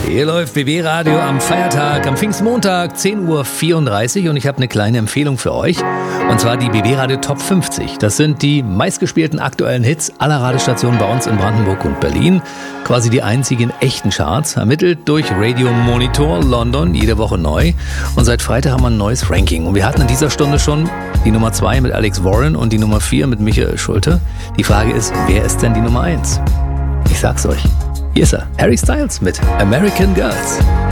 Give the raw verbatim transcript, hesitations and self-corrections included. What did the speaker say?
Hier läuft B B Radio am Feiertag, am Pfingstmontag, zehn Uhr vierunddreißig und ich habe eine kleine Empfehlung für euch. Und zwar die B B Radio Top fünfzig. Das sind die meistgespielten aktuellen Hits aller Radiostationen bei uns in Brandenburg und Berlin. Quasi die einzigen echten Charts, ermittelt durch Radio Monitor London, jede Woche neu. Und seit Freitag haben wir ein neues Ranking. Und wir hatten in dieser Stunde schon die Nummer zwei mit Alex Warren und die Nummer vier mit Michael Schulte. Die Frage ist, wer ist denn die Nummer eins? Ich sag's euch. Hier ist er, Harry Styles mit American Girls.